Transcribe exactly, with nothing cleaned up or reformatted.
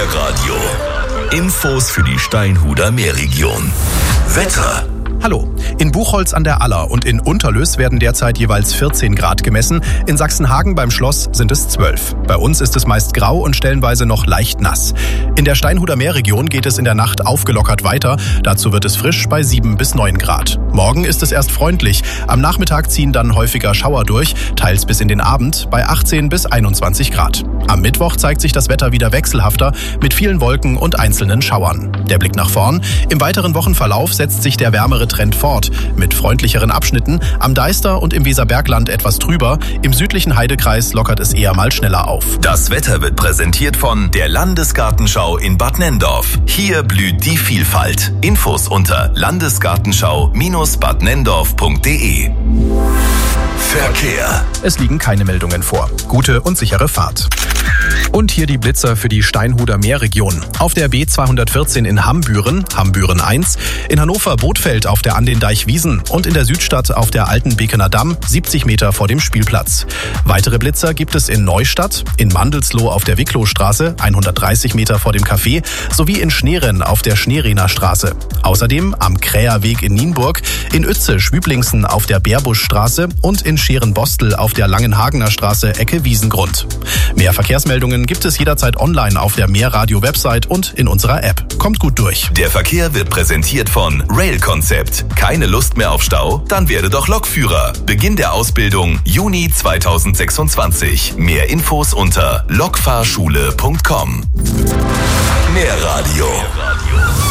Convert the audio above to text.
Meerradio. Infos für die Steinhuder Meerregion. Wetter. Hallo. In Buchholz an der Aller und in Unterlüß werden derzeit jeweils vierzehn Grad gemessen. In Sachsenhagen beim Schloss sind es zwölf. Bei uns ist es meist grau und stellenweise noch leicht nass. In der Steinhuder Meerregion geht es in der Nacht aufgelockert weiter. Dazu wird es frisch bei sieben bis neun Grad. Morgen ist es erst freundlich. Am Nachmittag ziehen dann häufiger Schauer durch, teils bis in den Abend bei achtzehn bis einundzwanzig Grad. Am Mittwoch zeigt sich das Wetter wieder wechselhafter mit vielen Wolken und einzelnen Schauern. Der Blick nach vorn. Im weiteren Wochenverlauf setzt sich der wärmere Trend fort. Mit freundlicheren Abschnitten, am Deister und im Weserbergland etwas trüber, im südlichen Heidekreis lockert es eher mal schneller auf. Das Wetter wird präsentiert von der Landesgartenschau in Bad Nenndorf. Hier blüht die Vielfalt. Infos unter landesgartenschau Bindestrich bad nenndorf punkt de. Verkehr. Es liegen keine Meldungen vor. Gute und sichere Fahrt. Und hier die Blitzer für die Steinhuder Meerregion. Auf der B zweihundertvierzehn in Hambüren, Hambüren eins, in Hannover Bothfeld auf der An den Deich Wiesen und in der Südstadt auf der Alten Bekener Damm, siebzig Meter vor dem Spielplatz. Weitere Blitzer gibt es in Neustadt, in Mandelsloh auf der Wicklowstraße, hundertdreißig Meter vor dem Café, sowie in Schneeren auf der Schneerehner Straße. Außerdem am Kräherweg in Nienburg, in Uetze Schwüblingsen auf der Bärbuschstraße und in Scherenbostel auf der Langenhagener Straße Ecke Wiesengrund. Mehr Verkehrsmeldungen gibt es jederzeit online auf der Meerradio-Website und in unserer App. Kommt gut durch. Der Verkehr wird präsentiert von Rail Concept. Keine Lust mehr auf Stau? Dann werde doch Lokführer. Beginn der Ausbildung Juni zweitausendsechsundzwanzig. Mehr Infos unter lokfahrschule punkt com. Meerradio.